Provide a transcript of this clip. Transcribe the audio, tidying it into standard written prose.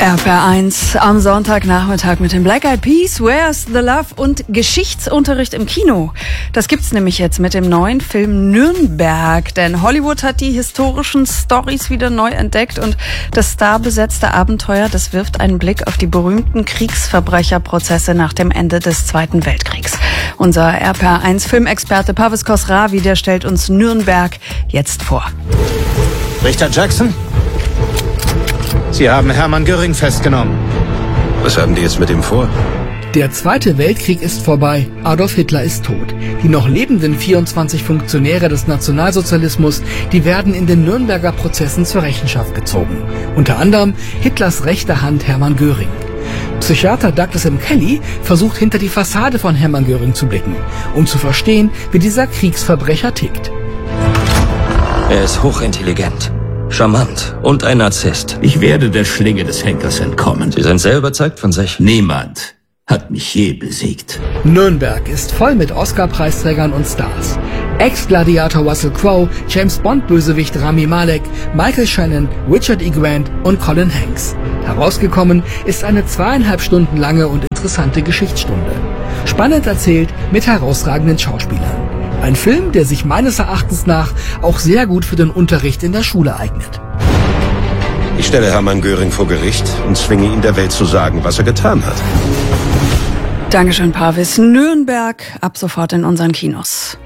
RPR1 am Sonntagnachmittag mit den Black Eyed Peas, Where's the Love und Geschichtsunterricht im Kino. Das gibt's nämlich jetzt mit dem neuen Film Nürnberg, denn Hollywood hat die historischen Storys wieder neu entdeckt und das starbesetzte Abenteuer, das wirft einen Blick auf die berühmten Kriegsverbrecherprozesse nach dem Ende des Zweiten Weltkriegs. Unser RPR1 Filmexperte Parvis Khosravi, der stellt uns Nürnberg jetzt vor. Richter Jackson? Sie haben Hermann Göring festgenommen. Was haben die jetzt mit ihm vor? Der Zweite Weltkrieg ist vorbei, Adolf Hitler ist tot. Die noch lebenden 24 Funktionäre des Nationalsozialismus, die werden in den Nürnberger Prozessen zur Rechenschaft gezogen. Unter anderem Hitlers rechte Hand Hermann Göring. Psychiater Douglas M. Kelly versucht hinter die Fassade von Hermann Göring zu blicken, um zu verstehen, wie dieser Kriegsverbrecher tickt. Er ist hochintelligent, charmant und ein Narzisst. Ich werde der Schlinge des Henkers entkommen. Sie sind sehr überzeugt von sich. Niemand hat mich je besiegt. Nürnberg ist voll mit Oscar-Preisträgern und Stars. Ex-Gladiator Russell Crowe, James-Bond-Bösewicht Rami Malek, Michael Shannon, Richard E. Grant und Colin Hanks. Herausgekommen ist eine 2,5 Stunden lange und interessante Geschichtsstunde. Spannend erzählt mit herausragenden Schauspielern. Ein Film, der sich meines Erachtens nach auch sehr gut für den Unterricht in der Schule eignet. Ich stelle Hermann Göring vor Gericht und zwinge ihn der Welt zu sagen, was er getan hat. Dankeschön, Parvis. Nürnberg ab sofort in unseren Kinos.